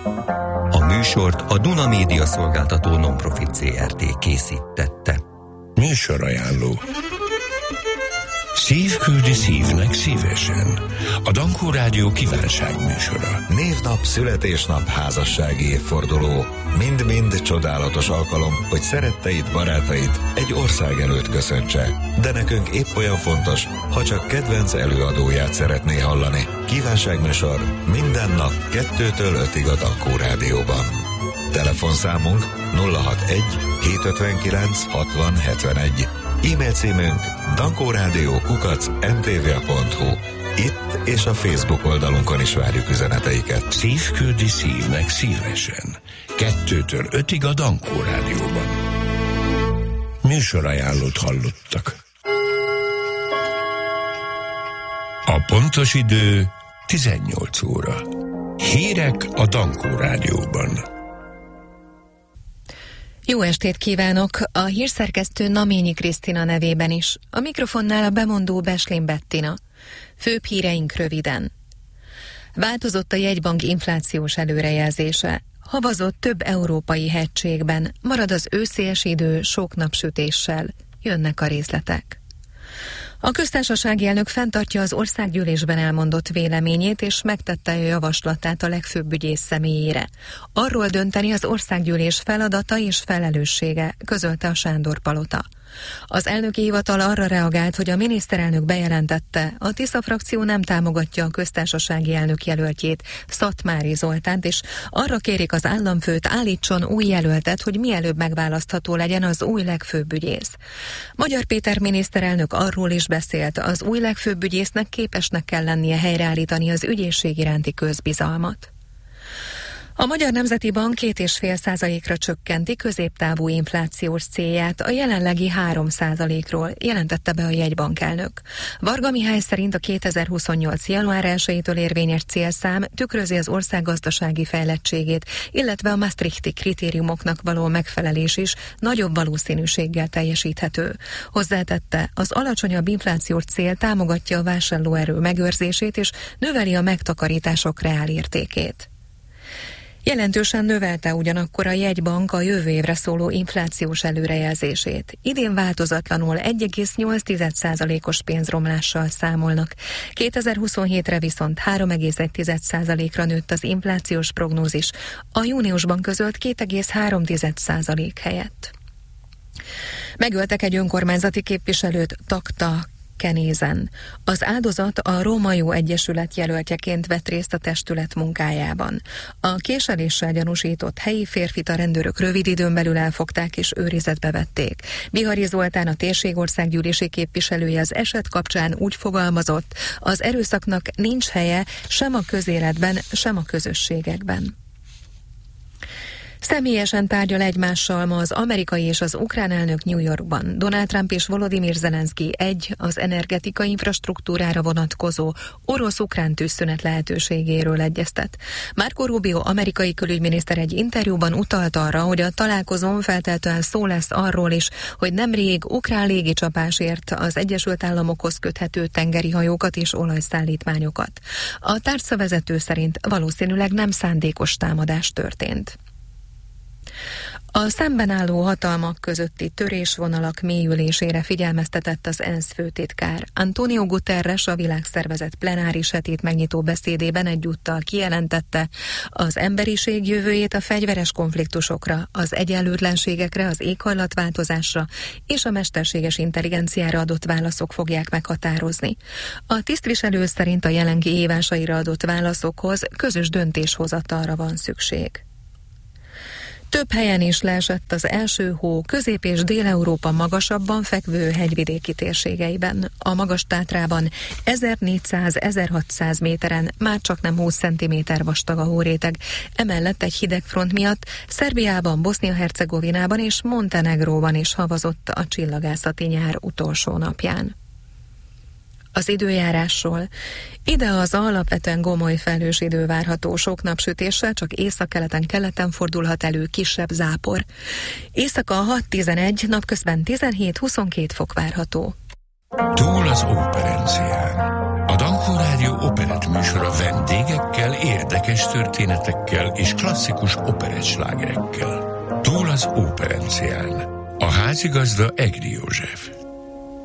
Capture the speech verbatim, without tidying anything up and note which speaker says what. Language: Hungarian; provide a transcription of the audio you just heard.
Speaker 1: A műsort a Duna Média Szolgáltató Nonprofit zé er té készítette.
Speaker 2: Műsorajánló. Szív küldi szívnek szívesen. A Dankó Rádió kívánságműsora.
Speaker 3: Névnap, születésnap, házassági évforduló. Mind-mind csodálatos alkalom, hogy szeretteid, barátaid egy ország előtt köszöntse. De nekünk épp olyan fontos, ha csak kedvenc előadóját szeretné hallani. Kívánságműsor minden nap kettőtől ötig a Dankó Rádióban. Telefonszámunk nulla hatvanegy hétszázötvenkilenc hatvan hetvenegy. E-mail címünk dankórádió kukac em té vé pont hu. Itt és a Facebook oldalunkon is várjuk üzeneteiket.
Speaker 2: Szív küldi szívnek szívesen. Kettőtől ötig a Dankó Rádióban. Műsorajánlót hallottak. A pontos idő tizennyolc óra. Hírek a Dankó Rádióban.
Speaker 4: Jó estét kívánok! A hírszerkesztő Naményi Krisztina nevében is. A mikrofonnál a bemondó Beslin Bettina. Főbb híreink röviden. Változott a jegybank inflációs előrejelzése. Havazott több európai hegységben. Marad az őszies idő sok napsütéssel. Jönnek a részletek. A köztársasági elnök fenntartja az országgyűlésben elmondott véleményét, és megtette a javaslatát a legfőbb ügyész személyére. Arról dönteni az országgyűlés feladata és felelőssége, közölte a Sándor Palota. Az elnöki hivatal arra reagált, hogy a miniszterelnök bejelentette, a Tisza frakció nem támogatja a köztársasági elnök jelöltjét, Szatmári Zoltánt, és arra kérik az államfőt, állítson új jelöltet, hogy mielőbb megválasztható legyen az új legfőbb ügyész. Magyar Péter miniszterelnök arról is beszélt, az új legfőbb ügyésznek képesnek kell lennie helyreállítani az ügyészség iránti közbizalmat. A Magyar Nemzeti Bank két egész öt százalékra csökkenti középtávú inflációs célját a jelenlegi három százalékról, jelentette be a jegybank elnök. Varga Mihály szerint a kétezer-huszonnyolc. január elsejétől érvényes célszám tükrözi az ország gazdasági fejlettségét, illetve a maastrichti kritériumoknak való megfelelés is nagyobb valószínűséggel teljesíthető. Hozzátette, az alacsonyabb inflációs cél támogatja a vásárlóerő megőrzését és növeli a megtakarítások reálértékét. Jelentősen növelte ugyanakkor a jegybank a jövő évre szóló inflációs előrejelzését. Idén változatlanul egy egész nyolc százalékos pénzromlással számolnak. kétezer-huszonhétre viszont három egész egy százalékra nőtt az inflációs prognózis, a júniusban közölt két egész három százalék helyett. Megöltek egy önkormányzati képviselőt Takta Kenézen. Az áldozat a Róma Jó Egyesület jelöltjeként vett részt a testület munkájában. A késeléssel gyanúsított helyi férfit a rendőrök rövid időn belül elfogták és őrizetbe vették. Bihari Zoltán, a térségországgyűlési képviselője az eset kapcsán úgy fogalmazott, az erőszaknak nincs helye sem a közéletben, sem a közösségekben. Személyesen tárgyal egymással ma az amerikai és az ukrán elnök New Yorkban. Donald Trump és Volodymyr Zelenszky egy az energetikai infrastruktúrára vonatkozó orosz-ukrán tűzszünet lehetőségéről egyeztet. Marco Rubio amerikai külügyminiszter egy interjúban utalt arra, hogy a találkozón feltétlenül szó lesz arról is, hogy nemrég ukrán légicsapásért az Egyesült Államokhoz köthető tengeri hajókat és olajszállítmányokat. A tárcavezető szerint valószínűleg nem szándékos támadás történt. A szemben álló hatalmak közötti törésvonalak mélyülésére figyelmeztetett az ENSZ főtitkár. Antonio Guterres a világszervezet plenáris hetét megnyitó beszédében egyúttal kijelentette, az emberiség jövőjét a fegyveres konfliktusokra, az egyenlőtlenségekre, az éghajlatváltozásra és a mesterséges intelligenciára adott válaszok fogják meghatározni. A tisztviselő szerint a jelen kihívásaira adott válaszokhoz közös döntéshozatalra van szükség. Több helyen is leesett az első hó Közép- és Dél-Európa magasabban fekvő hegyvidéki térségeiben. A Magas-Tátrában ezernégyszáz-ezerhatszáz méteren már csak nem húsz centiméter vastag a hóréteg, emellett egy hideg front miatt Szerbiában, Bosznia-Hercegovinában és Montenegróban is havazott a csillagászati nyár utolsó napján. Az időjárásról. Ide az alapvetően gomoly felhős idő várható, sok napsütéssel, csak északkeleten keleten fordulhat elő kisebb zápor. Éjszaka hat-tizenegy, napközben tizenhét-huszonkét fok várható.
Speaker 2: Túl az óperencián. A Dankó Rádió operett műsora vendégekkel, érdekes történetekkel és klasszikus operettslágerekkel. Túl az óperencián. A házigazda Egri József.